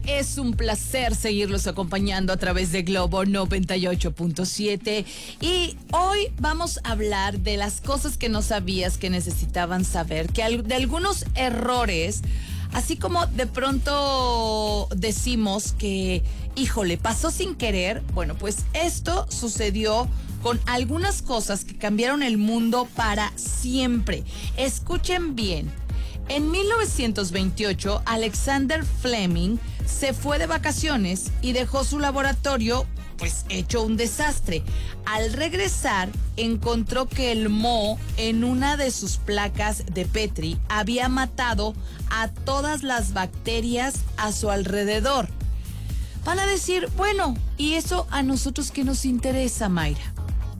es un placer seguirlos acompañando a través de Globo 98.7 y hoy vamos a hablar de las cosas que no sabías que necesitaban saber, de algunos errores, así como de pronto decimos que, híjole, pasó sin querer. Bueno, pues esto sucedió con algunas cosas que cambiaron el mundo para siempre. Escuchen bien. En 1928, Alexander Fleming se fue de vacaciones y dejó su laboratorio pues hecho un desastre. Al regresar, encontró que el moho en una de sus placas de Petri había matado a todas las bacterias a su alrededor. Van a decir, bueno, ¿y eso a nosotros qué nos interesa, Mayra?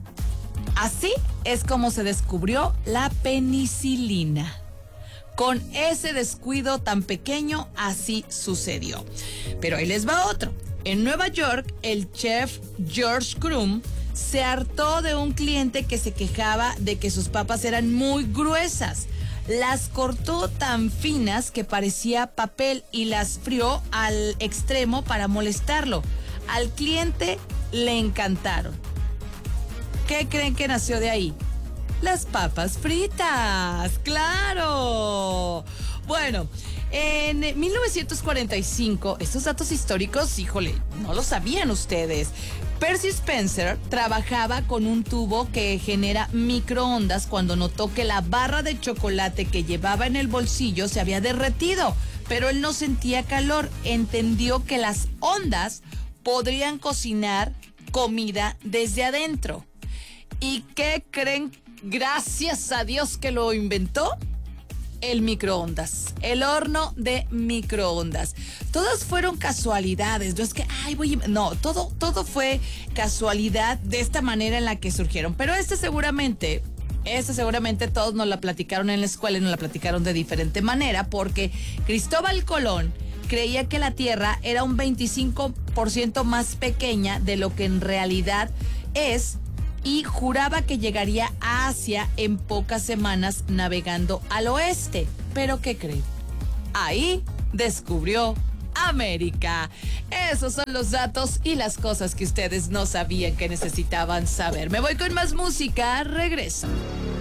Así es como se descubrió la penicilina. Con ese descuido tan pequeño, así sucedió. Pero ahí les va otro. En Nueva York, el chef George Crumb se hartó de un cliente que se quejaba de que sus papas eran muy gruesas. Las cortó tan finas que parecía papel y las frió al extremo para molestarlo. Al cliente le encantaron. ¿Qué creen que nació de ahí? Las papas fritas, ¡claro! Bueno, en 1945, estos datos históricos, híjole, no lo sabían ustedes. Percy Spencer trabajaba con un tubo que genera microondas cuando notó que la barra de chocolate que llevaba en el bolsillo se había derretido, pero él no sentía calor. Entendió que las ondas podrían cocinar comida desde adentro. ¿Y qué creen? Gracias a Dios que lo inventó. El microondas, el horno de microondas. Todas fueron casualidades, no es que, no, todo fue casualidad de esta manera en la que surgieron. Pero seguramente todos nos la platicaron en la escuela y nos la platicaron de diferente manera, porque Cristóbal Colón creía que la Tierra era un 25% más pequeña de lo que en realidad es, y juraba que llegaría a Asia en pocas semanas navegando al oeste. ¿Pero qué creen? Ahí descubrió América. Esos son los datos y las cosas que ustedes no sabían que necesitaban saber. Me voy con más música, regreso.